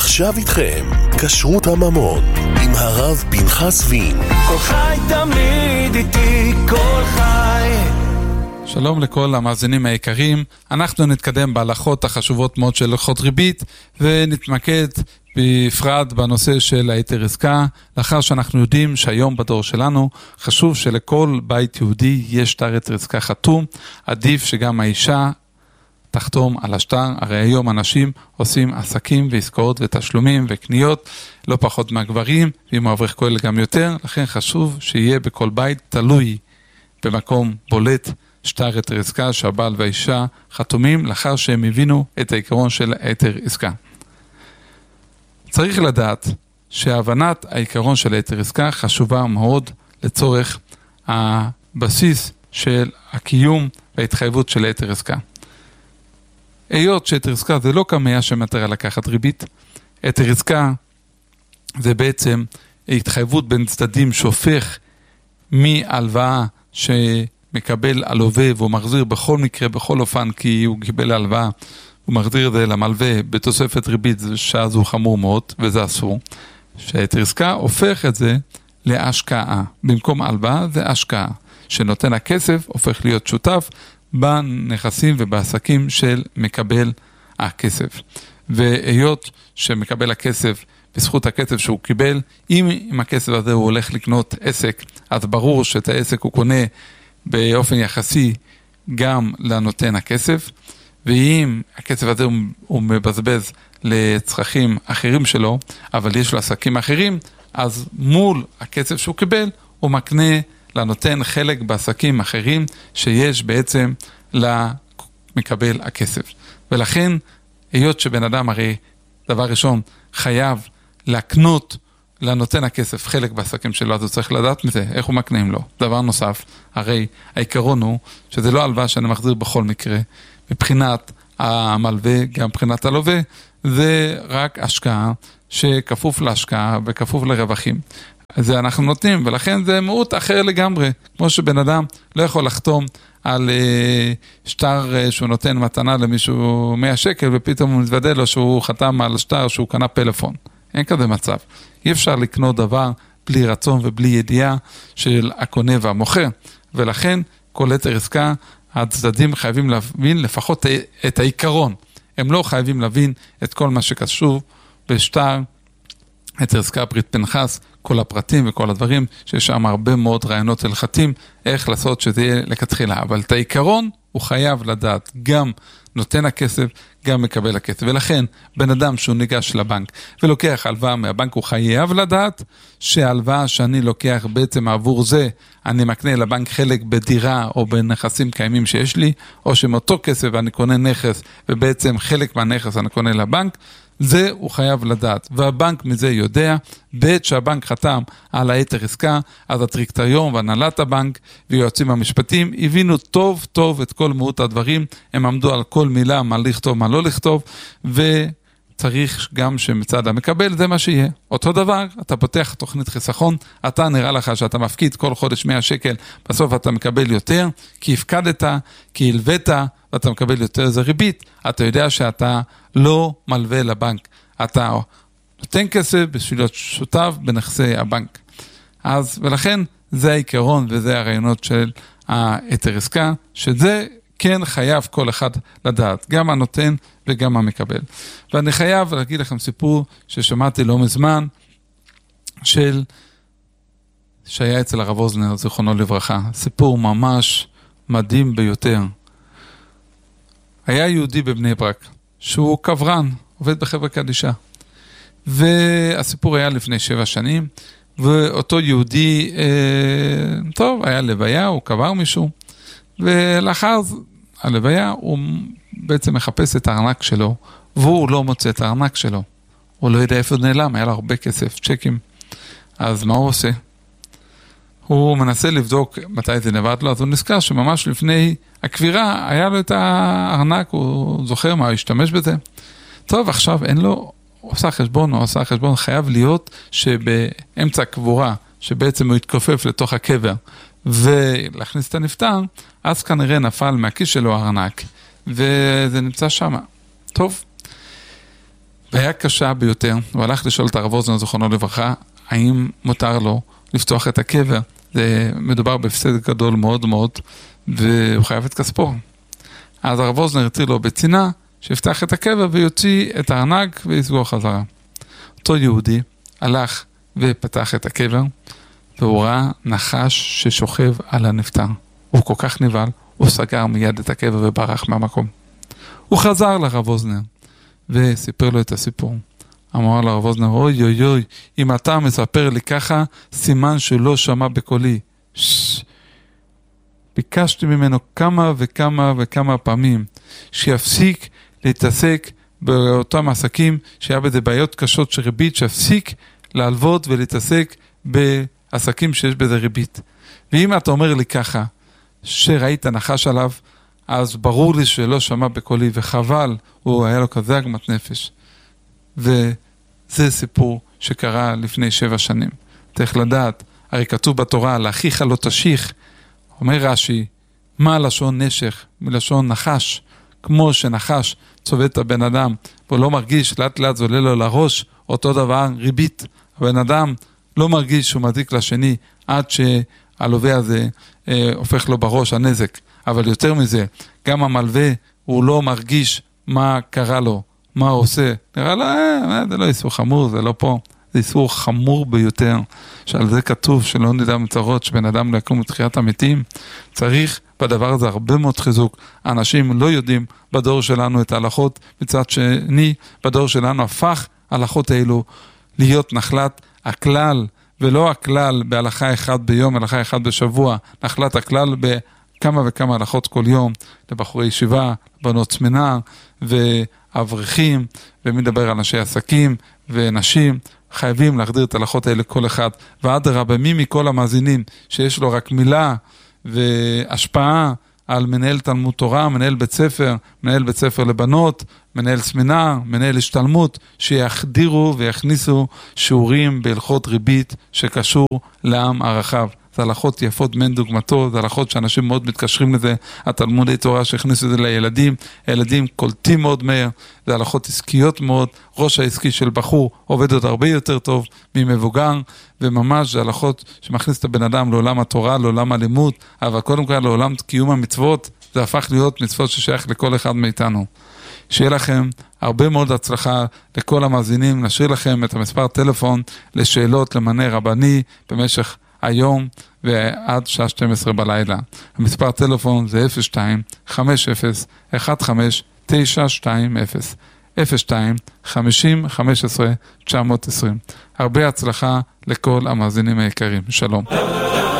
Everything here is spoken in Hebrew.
ועכשיו איתכם, כשרות הממון, עם הרב פנחס וין. כל חי תמיד איתי, כל חי. שלום לכל המאזינים היקרים, אנחנו נתקדם בהלכות החשובות מאוד של הלכות ריבית, ונתמקד בפרט בנושא של היתר עסקה, לאחר שאנחנו יודעים שהיום בדור שלנו חשוב שלכל בית יהודי יש שטר היתר עסקה חתום, עדיף שגם האישה תחתום על השטר, הרי היום אנשים עושים עסקים ועסקאות ותשלומים וקניות, לא פחות מהגברים, ואם האברך כהן גם יותר, לכן חשוב שיהיה בכל בית תלוי במקום בולט שטר היתר עסקה שהבעל והאישה חתומים לאחר שהם הבינו את העיקרון של היתר עסקה. צריך לדעת שהבנת העיקרון של היתר עסקה חשובה מאוד לצורך הבסיס של הקיום וההתחייבות של היתר עסקה. היות שהיתר עסקה זה לא כמיה שמטרה לקחת ריבית, היתר עסקה זה בעצם התחייבות בין צדדים שהופך מהלוואה שמקבל הלווה והוא מחזיר בכל מקרה, בכל אופן, כי הוא קיבל הלוואה, הוא מחזיר את זה למלווה בתוספת ריבית, שאז הוא חמור מאוד וזה אסור. שהיתר עסקה הופך את זה להשקעה, במקום הלוואה זה השקעה, שנותן הכסף הופך להיות שותף בנכסים ובעסקים של מקבל הכסף. והיות שמקבל הכסף, בזכות הכסף שהוא קיבל, אם הכסף הזה הוא הולך לקנות עסק, אז ברור שאת העסק הוא קונה באופן יחסי גם לנותן הכסף, ואם הכסף הזה הוא מבזבז לצרכים אחרים שלו, אבל יש לו עסקים אחרים, אז מול הכסף שהוא קיבל, הוא מקנה לנותן חלק בעסקים אחרים שיש בעצם למקבל הכסף. ולכן, היות שבן אדם הרי דבר ראשון חייב להקנות לנותן הכסף חלק בעסקים שלו, אז הוא צריך לדעת מזה, איך הוא מקנים לו. דבר נוסף, הרי העיקרון הוא שזה לא הלוואה שאני מחזיר בכל מקרה, מבחינת המלווה, גם מבחינת הלווה, זה רק השקעה שכפוף להשקעה וכפוף לרווחים. זה אנחנו נותנים, ולכן זה מהות אחר לגמרי. כמו שבן אדם לא יכול לחתום על שטר שהוא נותן מתנה למישהו 100 שקל, ופתאום הוא מתוודא לו שהוא חתם על שטר שהוא קנה פלאפון. אין כזה מצב. אי אפשר לקנות דבר בלי רצון ובלי ידיעה של הקונה והמוכר. ולכן כל היתר עסקה, הצדדים חייבים להבין לפחות את העיקרון. הם לא חייבים להבין את כל מה שקשור בשטר היתר עסקה ברית פנחס, כל הפרטים וכל הדברים, שיש שם הרבה מאוד רעיונות הלכתיים, איך לעשות שזה יהיה לכתחילה. אבל את העיקרון הוא חייב לדעת, גם נותן הכסף, גם מקבל הכסף. ולכן, בן אדם שהוא ניגש לבנק ולוקח הלוואה מהבנק, הוא חייב לדעת שההלוואה שאני לוקח בעצם עבור זה, אני מקנה לבנק חלק בדירה או בנכסים קיימים שיש לי, או שמאותו כסף אני קונה נכס, ובעצם חלק מהנכס אני קונה לבנק, זה הוא חייב לדעת, והבנק מזה יודע, בעת שהבנק חתם על היתר עסקה, אז הדירקטוריון והנהלת הבנק ויועצים המשפטיים הבינו טוב טוב את כל מהות הדברים, הם עמדו על כל מילה, מה לכתוב, מה לא לכתוב, וצריך גם שמצד המקבל זה מה שיהיה. אותו דבר, אתה פותח תוכנית חיסכון, אתה נראה לך שאתה מפקיד כל חודש 100 שקל, בסוף אתה מקבל יותר, כי הפקדת, כי הלווית, ואתה מקבל יותר איזה ריבית, אתה יודע שאתה לא מלווה לבנק, אתה נותן כסף בשביל להיות שותף בנכסי הבנק. אז ולכן זה העיקרון וזה הרעיונות של היתר עסקה, שזה כן חייב כל אחד לדעת, גם הנותן וגם המקבל. ואני חייב להגיד לכם סיפור ששמעתי לא מזמן, שהיה אצל הרב אוזנר, זיכרונו לברכה, סיפור ממש מדהים ביותר. היה יהודי בבני ברק, שהוא קברן, עובד בחברה קדישה. והסיפור היה לפני 7 שנים, ואותו יהודי, טוב, היה לוויה, הוא קבר מישהו, ולאחר הלוויה הוא בעצם מחפש את הארנק שלו, והוא לא מוצא את הארנק שלו. הוא לא יודע איפה נעלם, היה לו הרבה כסף, צ'קים. אז מה הוא עושה? הוא מנסה לבדוק מתי זה נבד לו, אז הוא נזכר שממש לפני הקבירה היה לו את הארנק, הוא זוכר מה, הוא השתמש בזה. טוב, עכשיו אין לו, הוא עושה חשבון, חייב להיות שבאמצע הקבורה, שבעצם הוא התכופף לתוך הקבר, ולהכניס את הנפטר, אז כנראה נפל מהכיס שלו הארנק, וזה נמצא שם. טוב. והיה קשה ביותר, הוא הלך לשאול את הרב ווזנר זכרונו לברכה, האם מותר לו לפתוח את הקבר. זה מדובר בהפסד גדול מאוד מאוד, והוא חייב את כספו. אז הרב ווזנר הציע לו בצינה, שיפתח את הקבר ויוציא את הארנק ויסגור חזרה. אותו יהודי הלך ופתח את הקבר, והוא ראה נחש ששוכב על הנפטר. הוא כל כך נבהל, הוא סגר מיד את הקבר וברח מהמקום. הוא חזר לרב ווזנר, וסיפר לו את הסיפור. אמר לרב ווזנר, אוי אוי אוי, אם אתה מספר לי ככה, סימן שלא שמע בקולי. ביקשתי ממנו כמה וכמה וכמה פעמים, שיפסיק להתעסק באותם עסקים, שהיה בזה בעיות קשות של ריבית, שיפסיק להלוות ולהתעסק בעסקים שיש בזה ריבית. ואם אתה אומר לי ככה, שראית נחש עליו, אז ברור לי שלא שמע בקולי, וחבל, הוא היה לו כזה עגמת נפש. וזה סיפור שקרה לפני 7 שנים. צריך לדעת, הרי כתוב בתורה, לאחיך לא תשיך, אומר רש"י, מה לשון נשך? מלשון נחש. כמו שנחש צובט את הבן אדם, והוא לא מרגיש, לאט לאט זולה לו לראש, אותו דבר ריבית. הבן אדם לא מרגיש שהוא מזיק לשני, עד שהלווה הזה הופך לו בראש הנזק. אבל יותר מזה, גם המלווה הוא לא מרגיש מה קרה לו, מה הוא עושה. נראה לו, זה לא איסור חמור, זה לא פה. זה איסור חמור ביותר, שעל זה כתוב שלא נדע מצרות, שבן אדם לא יקום לתחיית המתים. צריך בדבר הזה הרבה מאוד חיזוק. אנשים לא יודעים בדור שלנו את ההלכות, מצד שני, בדור שלנו הפך ההלכות האלו להיות נחלת הכלל, ולא הכלל בהלכה אחד ביום, הלכה אחד בשבוע, נחלת הכלל בכמה וכמה הלכות כל יום, לבחורי ישיבה, בנות סמינר ואברכים, ומדבר על אנשי עסקים ונשים, חייבים להחדיר את ההלכות האלה כל אחד, ואדרבה, מי מכל המאזינים שיש לו רק מילה והשפעה על מנהל תלמוד תורה, מנהל בית ספר לבנות, מנהל סמינר, מנהל השתלמות, שיחדירו ויכניסו שיעורים בהלכות ריבית שקשור לעם הרחב. זה הלכות יפות מן דוגמתו, זה הלכות שאנשים מאוד מתקשרים לזה, התלמודי תורה שהכניסו את זה לילדים, הילדים קולטים מאוד מהר, זה הלכות עסקיות מאוד, ראש העסקי של בחור עובד עוד הרבה יותר טוב ממבוגר, וממש זה הלכות שמכניס את הבן אדם לעולם התורה, לעולם הלימוד, אבל קודם כל לעולם קיום המצוות, זה הפך להיות מצוות ששייך לכל אחד מאיתנו. שיהיה לכם הרבה מאוד הצלחה לכל המאזינים, נשאיר לכם את המספר טלפון לשאלות למענה רבני במשך היום ועד שעה 12 בלילה. המספר טלפון זה 02-50-15-920 02-50-15-920. הרבה הצלחה לכל המאזינים היקרים. שלום.